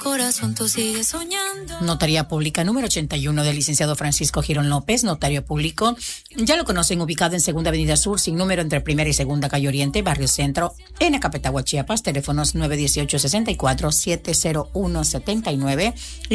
corazón tú sigues soñando. Notaría Pública número 81 del licenciado Francisco Girón López, notario público. Ya lo conocen, ubicado en Segunda Avenida Sur, sin número, entre Primera y Segunda Calle Oriente, Barrio Centro, en Acapetagua, Chiapas. Teléfonos 918-64-701-79 y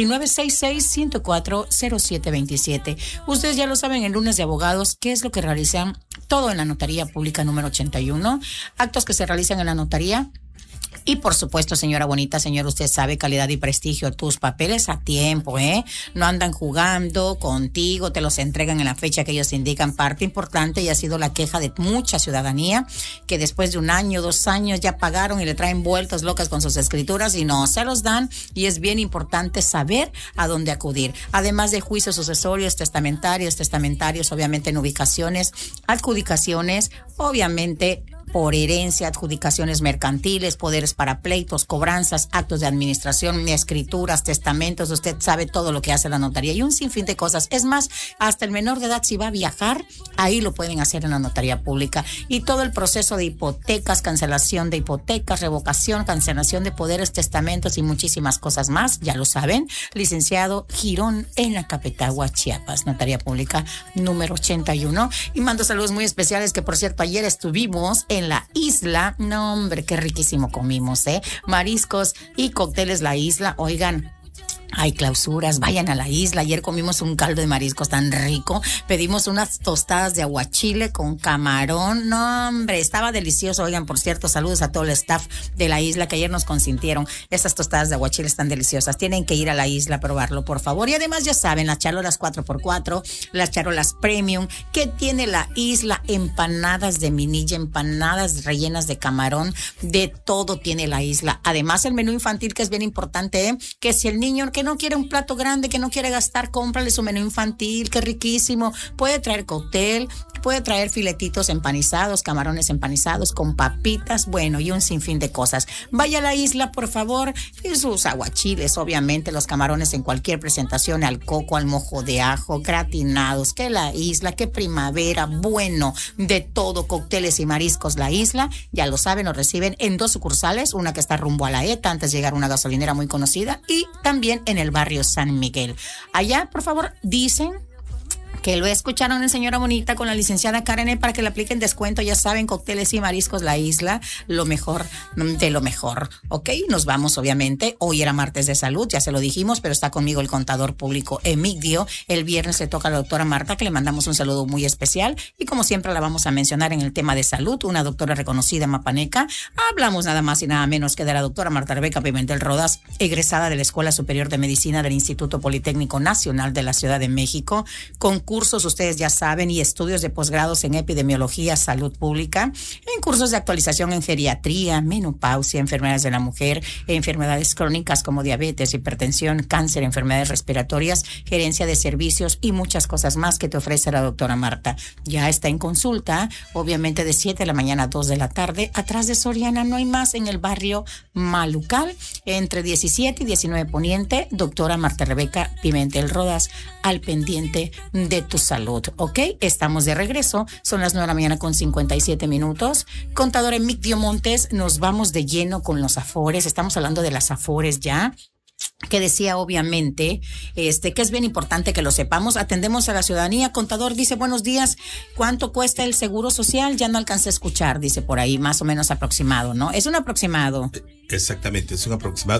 966-104-0727. Ustedes ya lo saben, el lunes de abogados, ¿qué es lo que realizan? Todo en la Notaría Pública número 81. Actos que se realizan en la notaría. Y por supuesto, señora bonita, señor, usted sabe, calidad y prestigio, tus papeles a tiempo, no andan jugando contigo, te los entregan en la fecha que ellos indican. Parte importante, y ha sido la queja de mucha ciudadanía, que después de 1 año, 2 años ya pagaron y le traen vueltas locas con sus escrituras y no se los dan, y es bien importante saber a dónde acudir. Además de juicios sucesorios, testamentarios, obviamente en ubicaciones, adjudicaciones, obviamente por herencia, adjudicaciones mercantiles, poderes para pleitos, cobranzas, actos de administración, escrituras, testamentos. Usted sabe todo lo que hace la notaría y un sinfín de cosas. Es más, hasta el menor de edad, si va a viajar, ahí lo pueden hacer en la Notaría Pública. Y todo el proceso de hipotecas, cancelación de hipotecas, revocación, cancelación de poderes, testamentos y muchísimas cosas más, ya lo saben. Licenciado Girón en Acapetagua, Chiapas, Notaría Pública número 81. Y mando saludos muy especiales, que por cierto, ayer estuvimos en la isla. No, hombre, qué riquísimo comimos, mariscos y cócteles La Isla. Oigan, hay clausuras, vayan a la isla. Ayer comimos un caldo de mariscos tan rico. Pedimos unas tostadas de aguachile con camarón. No, hombre, estaba delicioso. Oigan, por cierto, saludos a todo el staff de la isla que ayer nos consintieron. Esas tostadas de aguachile están deliciosas. Tienen que ir a la isla a probarlo, por favor. Y además, ya saben, las charolas 4x4, las charolas premium. ¿Qué tiene la isla? Empanadas de minilla, empanadas rellenas de camarón. De todo tiene la isla. Además, el menú infantil, que es bien importante, que si el niño que no quiere un plato grande, que no quiere gastar, cómprale su menú infantil, que riquísimo. Puede traer cóctel, puede traer filetitos empanizados, camarones empanizados con papitas, bueno, y un sinfín de cosas. Vaya a la isla, por favor, y sus aguachiles, obviamente, los camarones en cualquier presentación, al coco, al mojo de ajo, gratinados, que la isla, que primavera, bueno, de todo, cócteles y mariscos. La isla, ya lo saben, nos reciben en 2 sucursales, una que está rumbo a la ETA, antes de llegar a una gasolinera muy conocida, y también en el barrio San Miguel. Allá, por favor, dicen que lo escucharon en Señora Bonita con la licenciada Karen para que le apliquen descuento. Ya saben, cócteles y mariscos La Isla, lo mejor de lo mejor. Ok, nos vamos, obviamente. Hoy era martes de salud, ya se lo dijimos, pero está conmigo el contador público Emigdio. El viernes le toca a la doctora Marta, que le mandamos un saludo muy especial. Y como siempre la vamos a mencionar en el tema de salud, una doctora reconocida mapaneca. Hablamos nada más y nada menos que de la doctora Marta Rebeca Pimentel Rodas, egresada de la Escuela Superior de Medicina del Instituto Politécnico Nacional de la Ciudad de México, con cursos, ustedes ya saben, y estudios de posgrados en epidemiología, salud pública, en cursos de actualización en geriatría, menopausia, enfermedades de la mujer, enfermedades crónicas como diabetes, hipertensión, cáncer, enfermedades respiratorias, gerencia de servicios y muchas cosas más que te ofrece la doctora Marta. Ya está en consulta, obviamente de 7 de la mañana a 2 de la tarde, atrás de Soriana, no hay más, en el barrio Malucal, entre 17 y 19 Poniente, doctora Marta Rebeca Pimentel Rodas, al pendiente de tu salud, ¿ok? Estamos de regreso, son las 9 de la mañana con 57 minutos. Contador Emigdio Montes, nos vamos de lleno con los afores. Estamos hablando de las afores ya, que decía obviamente que es bien importante que lo sepamos. Atendemos a la ciudadanía. Contador dice, buenos días, ¿cuánto cuesta el seguro social? Ya no alcancé a escuchar, dice por ahí, más o menos aproximado, ¿no? Es un aproximado. Exactamente, es un aproximado,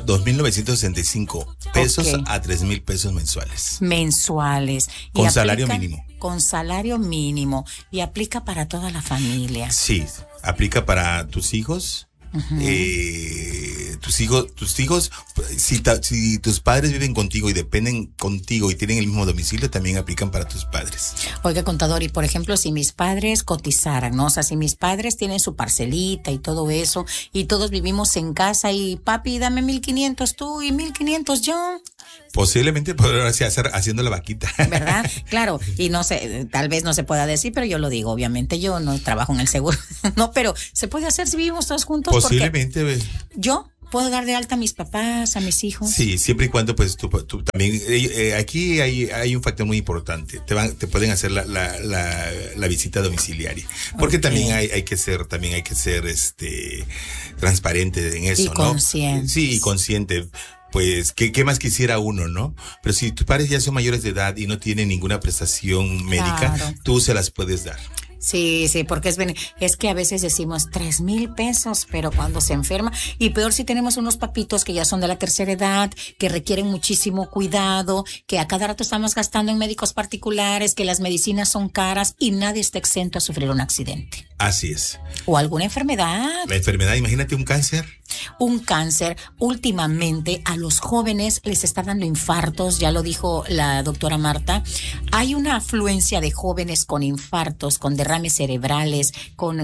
2,965 pesos, okay, a 3,000 pesos mensuales. Mensuales. Con salario mínimo. Con salario mínimo. Y aplica para toda la familia. Sí, aplica para tus hijos. Uh-huh. Tus hijos, si tus padres viven contigo y dependen contigo y tienen el mismo domicilio, también aplican para tus padres. Oiga, contador, y por ejemplo, si mis padres cotizaran, ¿no? O sea, si mis padres tienen su parcelita y todo eso, y todos vivimos en casa, y papi, dame 1,500 tú y 1,500 yo. Posiblemente podrá hacer haciendo la vaquita. ¿Verdad? Claro, y no sé, tal vez no se pueda decir, pero yo lo digo, obviamente, yo no trabajo en el seguro, no, pero se puede hacer si vivimos todos juntos. Posiblemente. Yo puedo dar de alta a mis papás, a mis hijos. Sí, siempre y cuando pues tú también, aquí hay un factor muy importante, te pueden hacer la visita domiciliaria, porque okay, también hay que ser transparente en eso, y ¿no? Consciente. Sí, y consciente. pues, ¿qué más quisiera uno, no? Pero si tus padres ya son mayores de edad y no tienen ninguna prestación médica, Claro. tú se las puedes dar. Sí, sí, porque es que a veces decimos 3,000 pesos, pero cuando se enferma, y peor si tenemos unos papitos que ya son de la tercera edad, que requieren muchísimo cuidado, que a cada rato estamos gastando en médicos particulares, que las medicinas son caras y nadie está exento a sufrir un accidente. Así es. O alguna enfermedad. La enfermedad, imagínate un cáncer. Un cáncer. Últimamente a los jóvenes les está dando infartos, ya lo dijo la doctora Marta. Hay una afluencia de jóvenes con infartos, con derrames cerebrales, con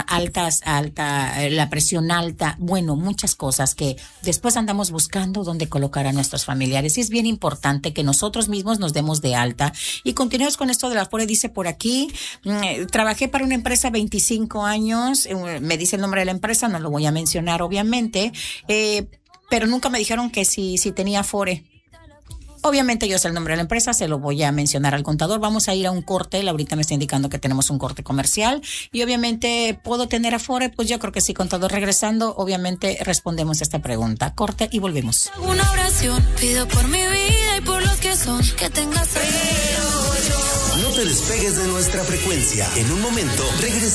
la presión alta, bueno, muchas cosas que después andamos buscando dónde colocar a nuestros familiares. Y es bien importante que nosotros mismos nos demos de alta. Y continuemos con esto de la Afore, dice por aquí, trabajé para una empresa 25 años, me dice el nombre de la empresa, no lo voy a mencionar obviamente, pero nunca me dijeron que si tenía Afore. Obviamente yo sé el nombre de la empresa, se lo voy a mencionar al contador. Vamos a ir a un corte, él ahorita me está indicando que tenemos un corte comercial y obviamente ¿puedo tener Afore? Pues yo creo que sí, contador. Regresando, obviamente respondemos a esta pregunta. Corte y volvemos. Una oración, pido por mi vida y por los que son, que tengas. No te despegues de nuestra frecuencia. En un momento regresamos.